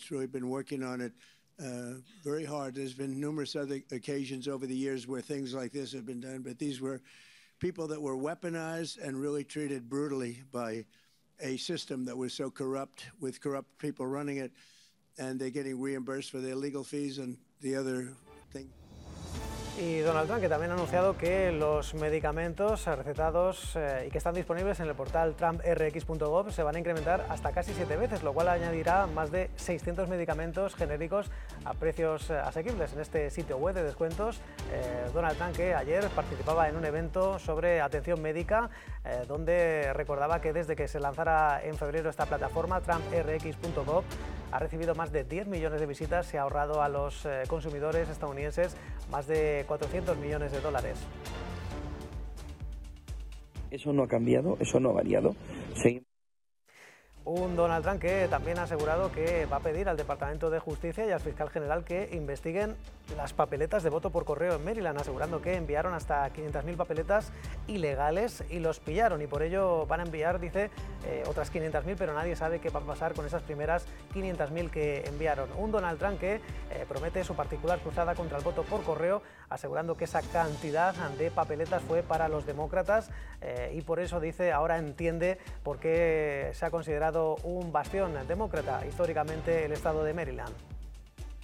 It's really been working on it very hard. There's been numerous other occasions over the years where things like this have been done, but these were people that were weaponized and really treated brutally by a system that was so corrupt, with corrupt people running it, and they're getting reimbursed for their legal fees and the other thing. Y Donald Trump, que también ha anunciado que los medicamentos recetados y que están disponibles en el portal trumprx.gov se van a incrementar hasta casi 7 veces, lo cual añadirá más de 600 medicamentos genéricos a precios asequibles. En este sitio web de descuentos, Donald Trump, que ayer participaba en un evento sobre atención médica, donde recordaba que desde que se lanzara en febrero esta plataforma, trumprx.gov, ha recibido más de 10 millones de visitas y ha ahorrado a los consumidores estadounidenses más de 400 millones de dólares. Eso no ha cambiado, eso no ha variado. Seguimos. Un Donald Trump que también ha asegurado que va a pedir al Departamento de Justicia y al fiscal general que investiguen las papeletas de voto por correo en Maryland, asegurando que enviaron hasta 500.000 papeletas ilegales y los pillaron, y por ello van a enviar, dice, otras 500.000, pero nadie sabe qué va a pasar con esas primeras 500.000 que enviaron. Un Donald Trump que promete su particular cruzada contra el voto por correo, asegurando que esa cantidad de papeletas fue para los demócratas, y por eso, dice, ahora entiende por qué se ha considerado un bastión demócrata históricamente el estado de Maryland.